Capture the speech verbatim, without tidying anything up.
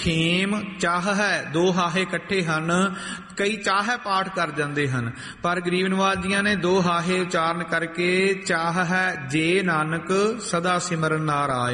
ਖੇਮ ਚਾਹ ਹੈ, ਦੋ ਹਾਹੇ ਇਕੱਠੇ ਹਨ। ਕਈ ਚਾਹ ਪਾਠ ਕਰ ਜਾਂਦੇ ਹਨ, ਪਰ ਗਰੀਬ ਨਿਵਾਜ ਜੀਆਂ ਨੇ ਦੋ ਹਾਹੇ ਉਚਾਰਨ ਕਰਕੇ ਚਾਹ ਹੈ ਜੇ ਨਾਨਕ ਸਦਾ ਸਿਮਰਨ ਨਾਰਾਇਣ।